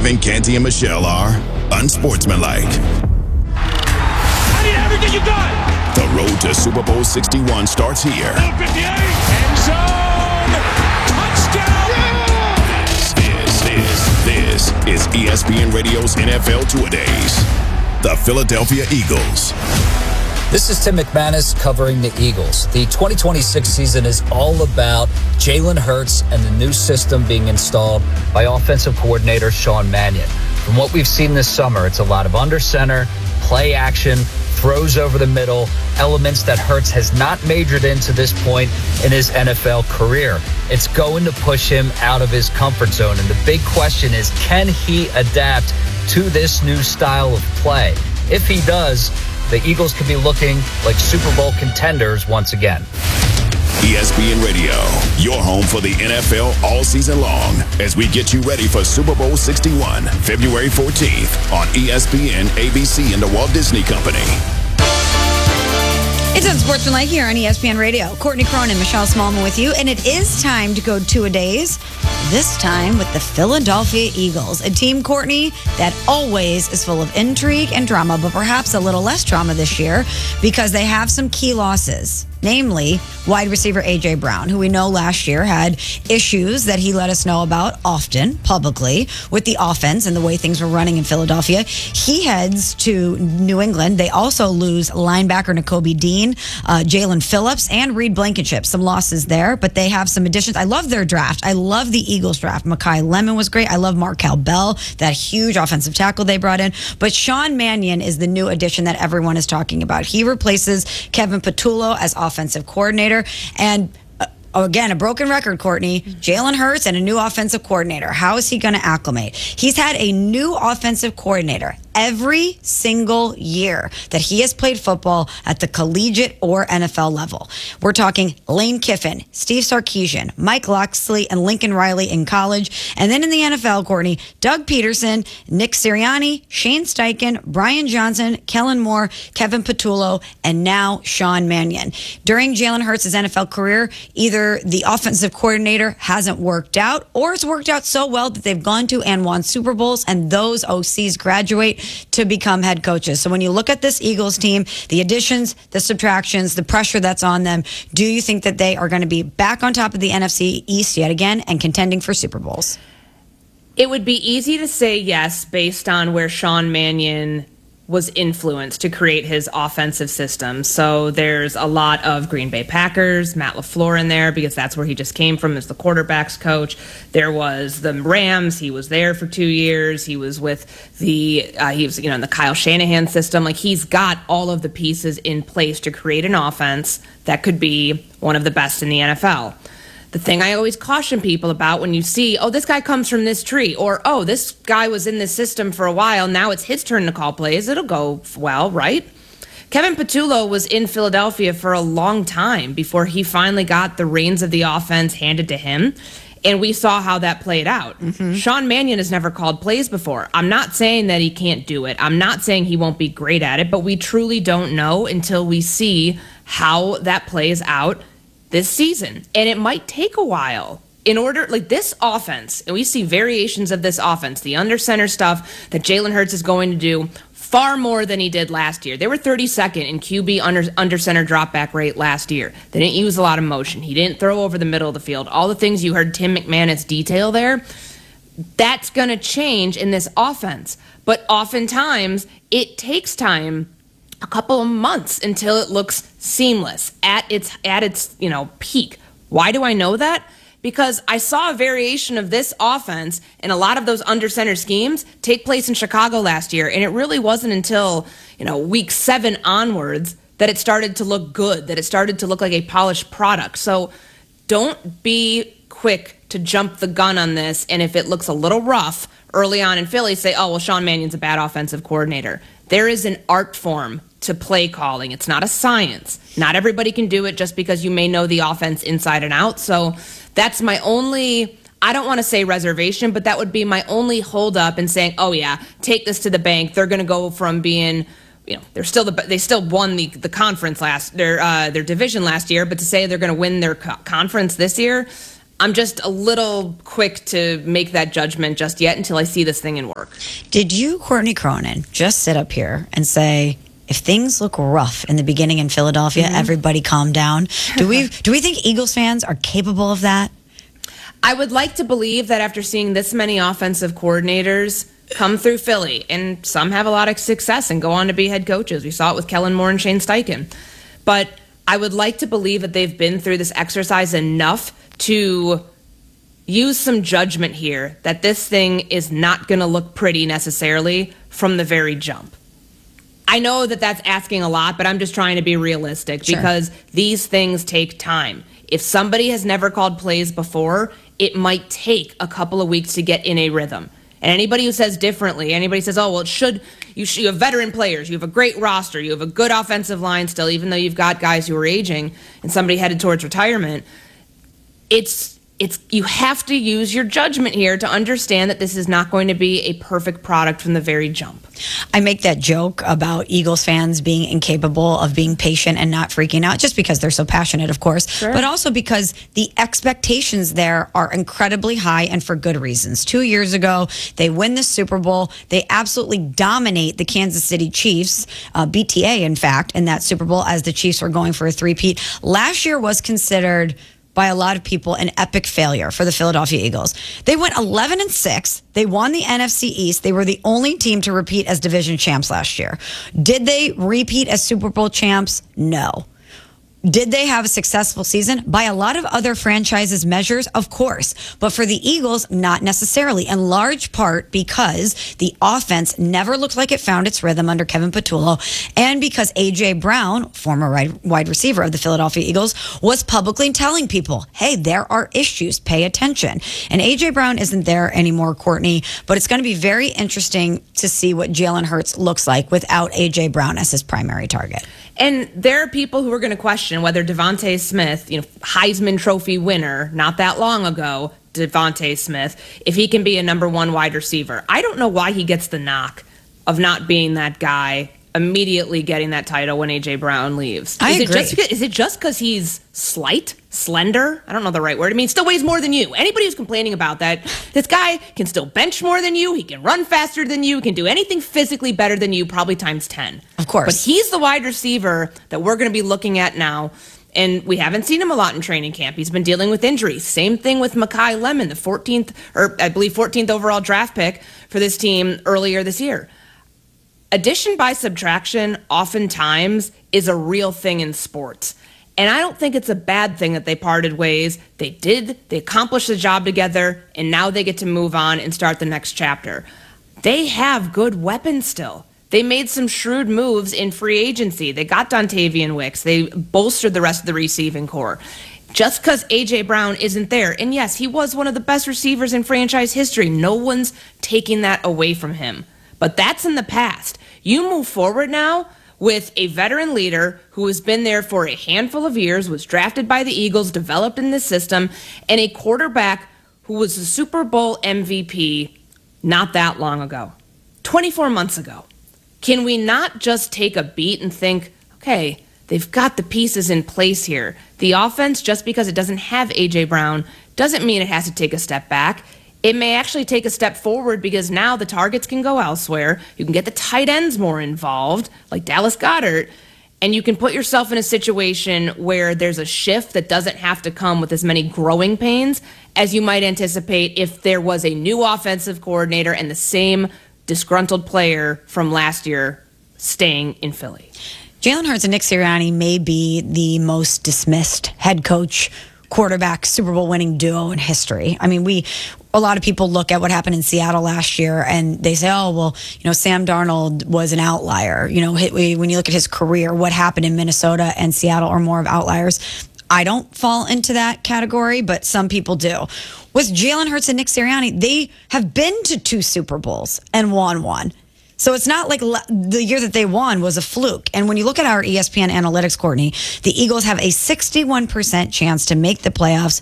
Kevin, Canty, and Michelle are unsportsmanlike. I need everything you got. The road to Super Bowl 61 starts here. 58, end zone, touchdown. This is ESPN Radio's NFL Two-A-Days. The Philadelphia Eagles. This is Tim McManus covering the Eagles. The 2026 season is all about Jalen Hurts and the new system being installed by offensive coordinator Sean Mannion. From what we've seen this summer, it's a lot of under center, play action, throws over the middle, elements that Hurts has not majored in to this point in his NFL career. It's going to push him out of his comfort zone. And the big question is, can he adapt to this new style of play? If he does, the Eagles could be looking like Super Bowl contenders once again. ESPN Radio, your home for the NFL all season long, as we get you ready for Super Bowl 61, February 14th on ESPN, ABC, and the Walt Disney Company. It's Unsportsmanlike here on ESPN Radio. Courtney Cronin, Michelle Smallman with you, and it is time to go two-a-days. This time with the Philadelphia Eagles, a team, Courtney, that always is full of intrigue and drama, but perhaps a little less drama this year because they have some key losses. Namely, wide receiver A.J. Brown, who we know last year had issues that he let us know about often, publicly, with the offense and the way things were running in Philadelphia. He heads to New England. They also lose linebacker Nakobe Dean, Jalen Phillips, and Reed Blankenship. Some losses there, but they have some additions. I love their draft. I love the Eagles draft. Mekhi Lemon was great. I love Markel Bell, that huge offensive tackle they brought in. But Sean Mannion is the new addition that everyone is talking about. He replaces Kevin Patullo as offensive coordinator. And again, a broken record, Courtney. Jalen Hurts and a new offensive coordinator. How is he going to acclimate? He's had a new offensive coordinator every single year that he has played football at the collegiate or NFL level. We're talking Lane Kiffin, Steve Sarkisian, Mike Locksley, and Lincoln Riley in college. And then in the NFL, Courtney, Doug Peterson, Nick Sirianni, Shane Steichen, Brian Johnson, Kellen Moore, Kevin Patullo, and now Sean Mannion. During Jalen Hurts' NFL career, either the offensive coordinator hasn't worked out or it's worked out so well that they've gone to and won Super Bowls, and those OCs graduate to become head coaches. So when you look at this Eagles team, the additions, the subtractions, the pressure that's on them, do you think that they are going to be back on top of the NFC East yet again and contending for Super Bowls? It would be easy to say yes based on where Sean Mannion was influenced to create his offensive system. So there's a lot of Green Bay Packers, Matt LaFleur in there because that's where he just came from as the quarterback's coach. There was the Rams. He was there for 2 years. He was with he was in the Kyle Shanahan system. Like, he's got all of the pieces in place to create an offense that could be one of the best in the NFL. The thing I always caution people about when you see, oh, this guy comes from this tree, or, oh, this guy was in this system for a while, now it's his turn to call plays, it'll go well, right? Kevin Patullo was in Philadelphia for a long time before he finally got the reins of the offense handed to him, and we saw how that played out. Mm-hmm. Sean Mannion has never called plays before. I'm not saying that he can't do it. I'm not saying he won't be great at it, but we truly don't know until we see how that plays out this season. And it might take a while in order, like this offense, and we see variations of this offense, the under center stuff that Jalen Hurts is going to do far more than he did last year. They were 32nd in QB under center drop back rate last year. They didn't use a lot of motion. He didn't throw over the middle of the field. All the things you heard Tim McManus detail there, that's going to change in this offense. But oftentimes it takes time, a couple of months, until it looks seamless at its peak. Why do I know that? Because I saw a variation of this offense and a lot of those under center schemes take place in Chicago last year, and it really wasn't until week 7 onwards that it started to look good, that it started to look like a polished product. So don't be quick to jump the gun on this, and if it looks a little rough early on in Philly, say, oh, well, Sean Mannion's a bad offensive coordinator. There is an art form to play calling. It's not a science. Not everybody can do it just because you may know the offense inside and out. So that's my only, I don't want to say reservation, but that would be my only hold up in saying, oh yeah, take this to the bank. They're going to go from being, they still won the conference their division last year, but to say they're going to win their conference this year, I'm just a little quick to make that judgment just yet until I see this thing in work. Did you, Courtney Cronin, just sit up here and say, if things look rough in the beginning in Philadelphia, everybody calm down? Do we think Eagles fans are capable of that? I would like to believe that after seeing this many offensive coordinators come through Philly, and some have a lot of success and go on to be head coaches. We saw it with Kellen Moore and Shane Steichen. But I would like to believe that they've been through this exercise enough to use some judgment here that this thing is not going to look pretty necessarily from the very jump. I know that that's asking a lot, but I'm just trying to be realistic because these things take time. If somebody has never called plays before, it might take a couple of weeks to get in a rhythm. And anybody who says differently, anybody says, oh, well, you have veteran players, you have a great roster, you have a good offensive line still, even though you've got guys who are aging and somebody headed towards retirement, you have to use your judgment here to understand that this is not going to be a perfect product from the very jump. I make that joke about Eagles fans being incapable of being patient and not freaking out, just because they're so passionate, of course, but also because the expectations there are incredibly high and for good reasons. 2 years ago, they win the Super Bowl. They absolutely dominate the Kansas City Chiefs, BTA, in fact, in that Super Bowl as the Chiefs were going for a three-peat. Last year was considered by a lot of people an epic failure for the Philadelphia Eagles. They went 11-6. They won the NFC East. They were the only team to repeat as division champs last year. Did they repeat as Super Bowl champs? No. Did they have a successful season? By a lot of other franchises' measures, of course. But for the Eagles, not necessarily. In large part because the offense never looked like it found its rhythm under Kevin Patullo, and because A.J. Brown, former wide receiver of the Philadelphia Eagles, was publicly telling people, hey, there are issues, pay attention. And A.J. Brown isn't there anymore, Courtney, but it's going to be very interesting to see what Jalen Hurts looks like without A.J. Brown as his primary target. And there are people who are going to question whether Devontae Smith, Heisman Trophy winner, not that long ago, Devontae Smith, if he can be a number one wide receiver. I don't know why he gets the knock of not being that guy, immediately getting that title when A.J. Brown leaves. I agree. Is it just because he's slight, slender? I don't know the right word. I mean, still weighs more than you. Anybody who's complaining about that, this guy can still bench more than you. He can run faster than you. He can do anything physically better than you, probably times 10. Of course. But he's the wide receiver that we're going to be looking at now. And we haven't seen him a lot in training camp. He's been dealing with injuries. Same thing with Mekhi Lemon, the 14th overall draft pick for this team earlier this year. Addition by subtraction oftentimes is a real thing in sports. And I don't think it's a bad thing that they parted ways. They accomplished the job together, and now they get to move on and start the next chapter. They have good weapons still. They made some shrewd moves in free agency. They got Dontavian Wicks. They bolstered the rest of the receiving core. Just because A.J. Brown isn't there, and yes, he was one of the best receivers in franchise history. No one's taking that away from him. But that's in the past. You move forward now with a veteran leader who has been there for a handful of years, was drafted by the Eagles, developed in this system, and a quarterback who was the Super Bowl MVP not that long ago, 24 months ago. Can we not just take a beat and think, okay, they've got the pieces in place here. The offense, just because it doesn't have A.J. Brown, doesn't mean it has to take a step back. It may actually take a step forward because now the targets can go elsewhere. You can get the tight ends more involved, like Dallas Goedert, and you can put yourself in a situation where there's a shift that doesn't have to come with as many growing pains as you might anticipate if there was a new offensive coordinator and the same disgruntled player from last year staying in Philly. Jalen Hurts and Nick Sirianni may be the most dismissed head coach, quarterback, Super Bowl winning duo in history. I mean, a lot of people look at what happened in Seattle last year and they say, oh, well, Sam Darnold was an outlier. When you look at his career, what happened in Minnesota and Seattle are more of outliers. I don't fall into that category, but some people do. With Jalen Hurts and Nick Sirianni, they have been to 2 Super Bowls and won one. So it's not like the year that they won was a fluke. And when you look at our ESPN analytics, Courtney, the Eagles have a 61% chance to make the playoffs,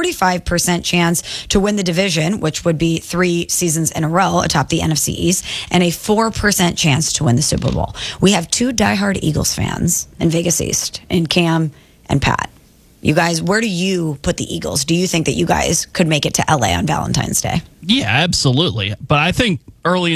45% chance to win the division, which would be 3 seasons in a row atop the NFC East, and a 4% chance to win the Super Bowl. We have 2 diehard Eagles fans in Vegas East, in Cam and Pat. You guys, where do you put the Eagles? Do you think that you guys could make it to LA on Valentine's Day? Yeah, absolutely. But I think early